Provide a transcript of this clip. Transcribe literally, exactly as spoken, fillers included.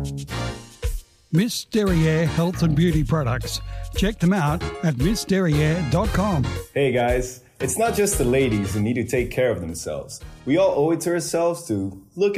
Miss Derriere Health and Beauty Products. Check them out at miss derriere dot com. Hey guys, it's not just the ladies who need to take care of themselves. We all owe it to ourselves to look